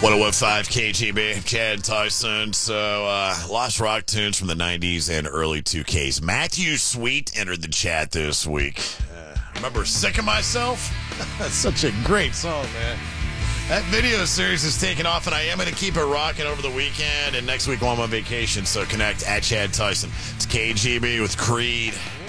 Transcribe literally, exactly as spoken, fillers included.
one oh one point five K G B, Chad Tyson. So, uh, lost rock tunes from the nineties and early two Ks. Matthew Sweet entered the chat this week. Uh, remember Sick of Myself? That's such a great song, man. That video series is taking off, and I am going to keep it rocking over the weekend. And next week, while I'm on vacation, so connect at Chad Tyson. It's K G B with Creed.